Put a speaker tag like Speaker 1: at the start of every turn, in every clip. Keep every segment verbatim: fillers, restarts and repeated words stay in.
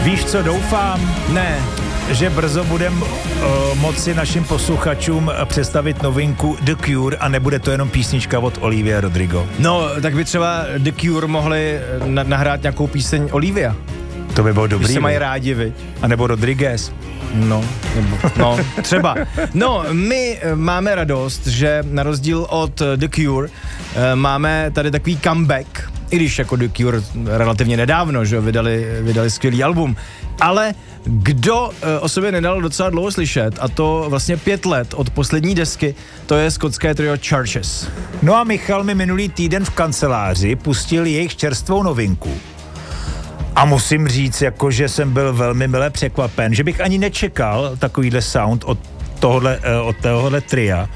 Speaker 1: Víš, co doufám?
Speaker 2: Ne.
Speaker 1: Že brzo budeme uh, moci našim posluchačům představit novinku The Cure a nebude to jenom písnička od Olivia Rodrigo.
Speaker 2: No, tak by třeba The Cure mohli na- nahrát nějakou píseň Olivia.
Speaker 1: To by bylo dobrý.
Speaker 2: Když se mají rádi, viď?
Speaker 1: A nebo Rodriguez.
Speaker 2: No, nebo, no, třeba. No, my máme radost, že na rozdíl od The Cure máme tady takový comeback, i když jako The Cure relativně nedávno, že vydali, vydali skvělý album, ale kdo o sobě nedal docela dlouho slyšet, a to vlastně pět let od poslední desky, to je skotské trio Churches.
Speaker 1: No a Michal mi minulý týden v kanceláři pustil jejich čerstvou novinku. A musím říct, jako, že jsem byl velmi mile překvapen, že bych ani nečekal takovýhle sound od tohohle, od tohohle tria.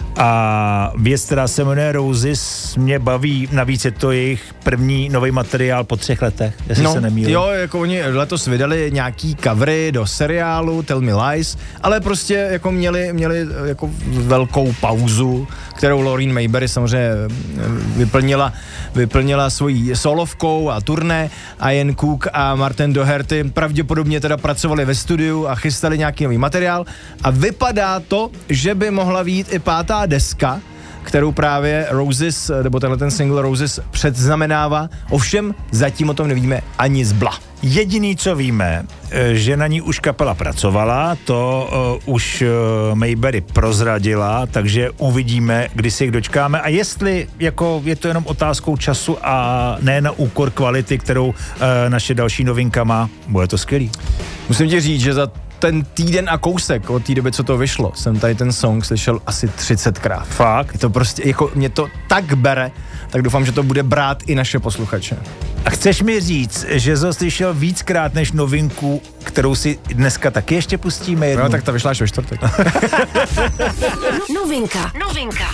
Speaker 1: A věc, která se jmenuje Roses, mě baví, navíc je to jejich první nový materiál po třech letech, jestli
Speaker 2: no,
Speaker 1: se nemýlím.
Speaker 2: Jo, jako oni letos vydali nějaký covery do seriálu Tell Me Lies, ale prostě jako měli, měli jako velkou pauzu, kterou Lauren Mayberry samozřejmě vyplnila, vyplnila svojí solovkou a turné, a Ian Cook a Martin Doherty pravděpodobně teda pracovali ve studiu a chystali nějaký nový materiál a vypadá to, že by mohla být i pátá deska, kterou právě Roses, nebo tenhle ten single Roses předznamenává, ovšem zatím o tom nevíme ani zbla.
Speaker 1: Jediný, co víme, že na ní už kapela pracovala, to uh, už uh, Mayberry prozradila, takže uvidíme, kdy se jich dočkáme a jestli jako je to jenom otázkou času a ne na úkor kvality, kterou uh, naše další novinka má, bude to skvělý.
Speaker 2: Musím ti říct, že za ten týden a kousek od té doby, co to vyšlo, jsem tady ten song slyšel asi třicetkrát.
Speaker 1: Fakt?
Speaker 2: Je to prostě, jako mě to tak bere, tak doufám, že to bude brát i naše posluchače.
Speaker 1: A chceš mi říct, že jsi slyšel víckrát než novinku, kterou si dneska taky ještě pustíme jednou?
Speaker 2: No tak ta vyšla až ve čtvrtek.
Speaker 3: Novinka. Novinka.